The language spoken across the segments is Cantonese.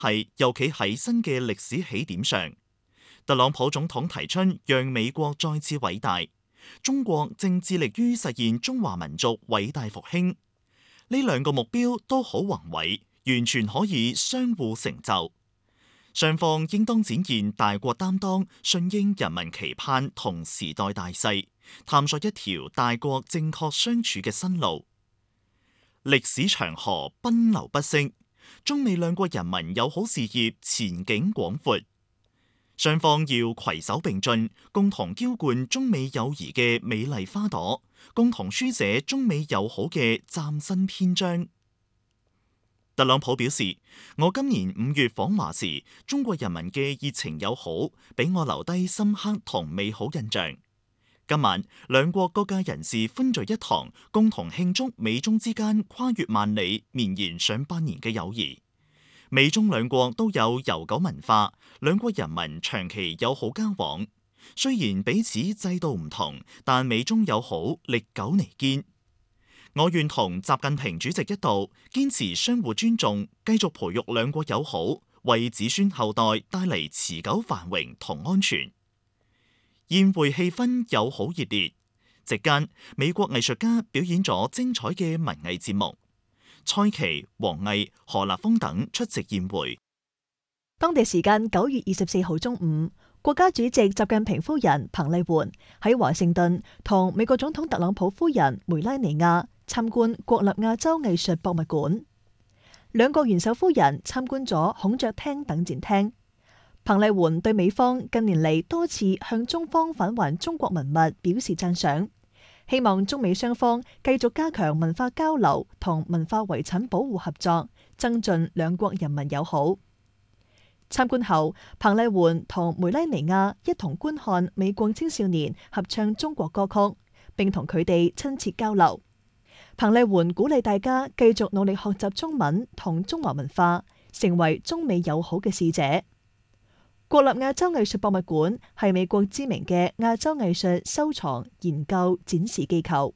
係又企喺新嘅歷史起點上。特朗普總統提出讓美國再次偉大，中國正致力於實現中華民族偉大復興。呢兩個目標都好宏偉，完全可以相互成就。雙方應當展現大國擔當，順應人民期盼同時代大勢，探索一條大國正確相處嘅新路。歷史長河奔流不息，中美兩國人民友好事業前景廣闊。雙方要攜手並進，共同澆灌中美友誼嘅美麗花朵，共同書寫中美友好嘅嶄新篇章。特朗普表示，我今年5月訪華時，中國人民嘅熱情友好，俾我留低深刻同美好印象。今晚兩國各界人士歡聚一堂，共同慶祝美中之間跨越萬里、綿延上百年嘅友誼。美中兩國都有悠久文化，兩國人民長期友好交往。雖然彼此制度唔同，但美中友好歷久彌堅。我願同習近平主席一道，堅持相互尊重，繼續培育兩國友好，為子孫後代帶嚟持久繁榮同安全。宴會氣氛友好熱烈，席間美國藝術家表演咗精彩嘅文藝節目。蔡奇、王毅、何立峰等出席宴會。 當地時間9月24號中午，國家主席習近平夫人彭麗媛喺華盛頓同美國總統特朗普夫人梅拉尼亞參觀國立亞洲藝術博物館。兩國元首夫人參觀咗孔雀廳等展廳。彭麗媛對美方近年嚟多次向中方返還中國文物表示讚賞。希望中美雙方繼續加強文化交流同文化遺產保護合作，增進兩國人民友好。參觀後，彭麗媛同梅拉尼亞一同觀看美國青少年合唱中國歌曲，並同佢哋親切交流。彭麗媛鼓勵大家繼續努力學習中文同中華文化，成為中美友好嘅使者。國立亞洲藝術博物館係美國知名嘅亞洲藝術收藏、研究、展示機構。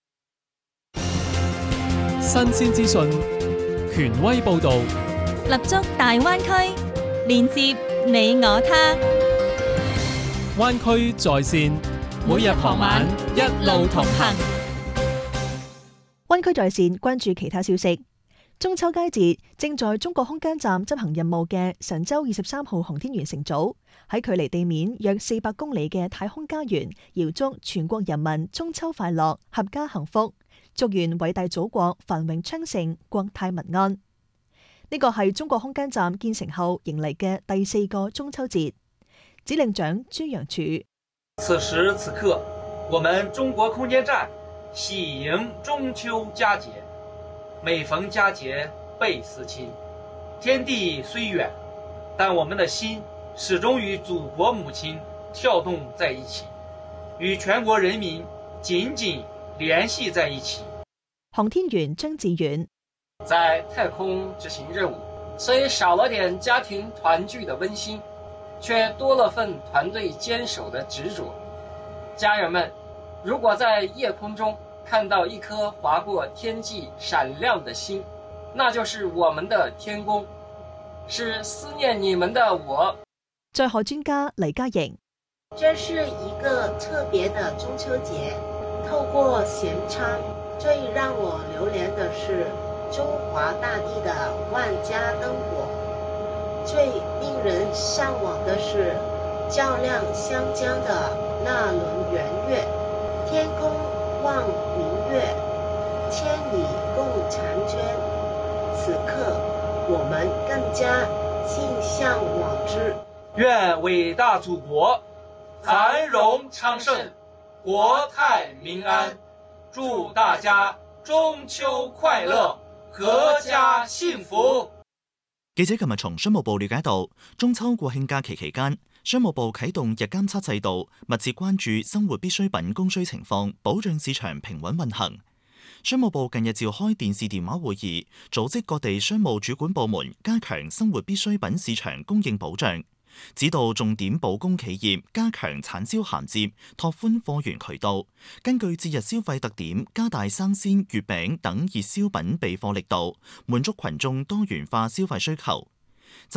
新鮮資訊，權威報導， 立足大灣區，連接你我他。 灣區在線，每日傍晚一路同行。 灣區在線關注其他消息。中秋佳節，正在中國空間站執行任務嘅神舟23號航天員乘組喺距離地面約400公里嘅太空家園，遙祝全國人民中秋快樂、合家幸福，祝願偉大祖國繁榮昌盛、國泰民安。呢個係中國空間站建成後迎嚟嘅第4個中秋節。指令長朱楊柱： 此時此刻，我們中國空間站喜迎中秋佳節。每逢佳節倍思親，天地雖遠，但我們的心始終與祖國母親跳動在一起，與全國人民緊緊聯繫在一起。 航天員張志遠： 在太空執行任務，雖少了點家庭團聚的溫馨，卻多了份團隊堅守的執着。家人們，如果在夜空中看到一顆劃過天際閃亮的星，那就是我們的天宮，是思念你們的我。 載荷專家黎嘉瑩： 這是一個特別的中秋節，透過舷艙，最讓我流連的是中華大地的萬家燈火，最令人向往的是較量湘江的那輪圓月，天空望明月，千里共嬋娟。此刻我們更加心向往之。 願偉大祖國繁榮昌盛，國泰民安。祝大家中秋快樂，闔家幸福。 記者琴日從商務部了解到，中秋國慶假期期間，商務部啟動日監測制度，密切關注生活必需品供需情況，保障市場平穩運行。商務部近日召開電視電話會議，組織各地商務主管部門加強生活必需品市場供應保障，指導重點保供企業加強產銷銜接，拓寬貨源渠道，根據節日消費特點，加大生鮮、月餅等熱銷品備貨力度，滿足群眾多元化消費需求。